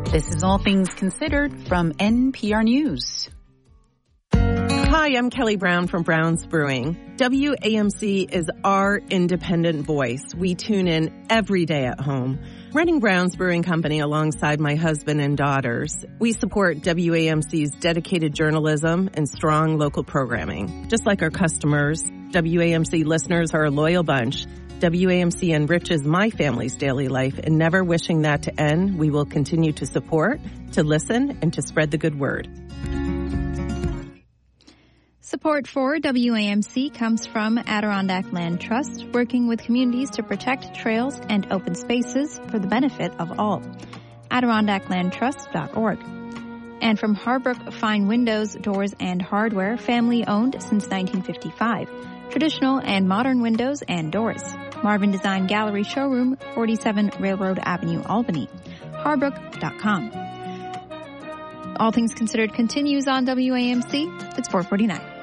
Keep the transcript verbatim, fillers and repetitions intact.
This is All Things Considered from N P R News. Hi, I'm Kelly Brown from Brown's Brewing. W A M C is our independent voice. We tune in every day at home. Running Brown's Brewing Company alongside my husband and daughters, we support W A M C's dedicated journalism and strong local programming. Just like our customers, W A M C listeners are a loyal bunch. W A M C enriches my family's daily life, and never wishing that to end, we will continue to support, to listen, and to spread the good word. Support for W A M C comes from Adirondack Land Trust, working with communities to protect trails and open spaces for the benefit of all. Adirondack Land Trust dot org. And from Harbrook Fine Windows, Doors, and Hardware, family-owned since nineteen fifty-five. Traditional and modern windows and doors. Marvin Design Gallery Showroom, forty-seven Railroad Avenue, Albany. Harbrook dot com. All Things Considered continues on W A M C. It's four forty-nine.